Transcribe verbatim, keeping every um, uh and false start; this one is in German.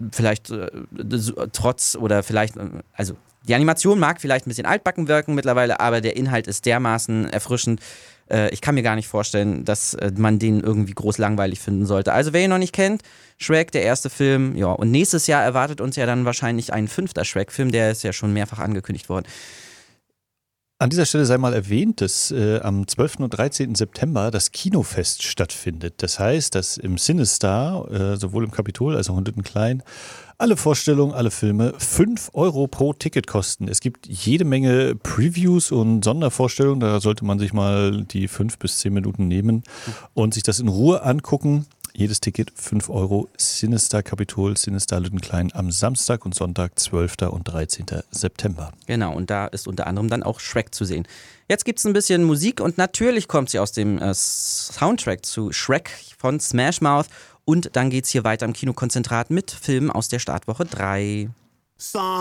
vielleicht äh, trotz oder vielleicht, äh, also die Animation mag vielleicht ein bisschen altbacken wirken mittlerweile, aber der Inhalt ist dermaßen erfrischend. Äh, ich kann mir gar nicht vorstellen, dass äh, man den irgendwie groß langweilig finden sollte. Also wer ihn noch nicht kennt, Shrek, der erste Film, ja, und nächstes Jahr erwartet uns ja dann wahrscheinlich ein fünfter Shrek-Film, der ist ja schon mehrfach angekündigt worden. An dieser Stelle sei mal erwähnt, dass äh, am zwölften und dreizehnten September das Kinofest stattfindet. Das heißt, dass im CineStar, äh, sowohl im Kapitol als auch in Lüttenklein, alle Vorstellungen, alle Filme fünf Euro pro Ticket kosten. Es gibt jede Menge Previews und Sondervorstellungen. Da sollte man sich mal die fünf bis zehn Minuten nehmen und sich das in Ruhe angucken. Jedes Ticket fünf Euro, CineStar Kapitol, CineStar Lüttenklein am Samstag und Sonntag, zwölften und dreizehnten September. Genau, und da ist unter anderem dann auch Shrek zu sehen. Jetzt gibt es ein bisschen Musik und natürlich kommt sie aus dem äh, Soundtrack zu Shrek von Smash Mouth. Und dann geht es hier weiter im Kinokonzentrat mit Filmen aus der Startwoche drei.